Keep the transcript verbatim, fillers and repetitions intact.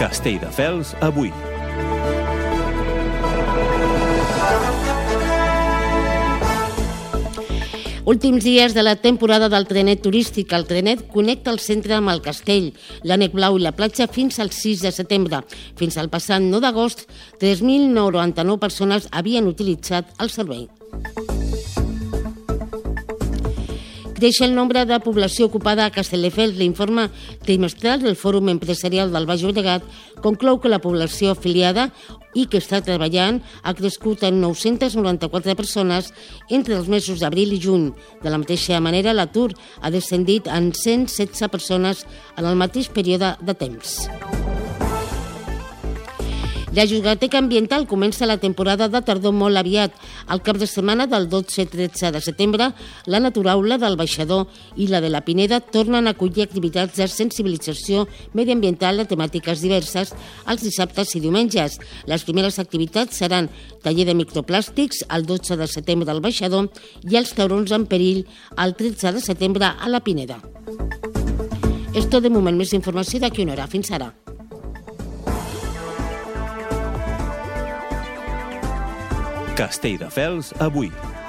Castelldefels avui. Últims dies de la temporada del trenet turístic. El trenet connecta el centre amb el castell, l'Ànec Blau i la platja fins al sis de setembre. Fins al passat nou d'agost, tres mil noranta-nou persones havien utilitzat el servei. Creix el nombre de població ocupada a Castelldefels. L'informe trimestral del Fòrum Empresarial del Baix Llobregat conclou que la població afiliada i que està treballant ha crescut en nou-centes noranta-quatre persones entre els mesos d'abril i juny. De la mateixa manera, l'atur ha descendit en cent setze persones en el mateix període de temps. La Jugateca Ambiental comença la temporada de tardor molt aviat. Al cap de setmana del dotze tretze de setembre, la Naturaula del Baixador i la de la Pineda tornen a acollir activitats de sensibilització mediambiental a temàtiques diverses els dissabtes i diumenges. Les primeres activitats seran taller de microplàstics el dotze de setembre al Baixador i els taurons en perill el tretze de setembre a la Pineda. És tot de moment. Més informació d'aquí una hora. Fins ara. Castelldefels avui.